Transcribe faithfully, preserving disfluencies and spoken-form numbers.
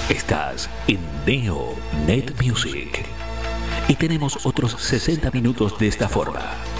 Estás en Neo Net Music y tenemos otros sesenta minutos de esta forma.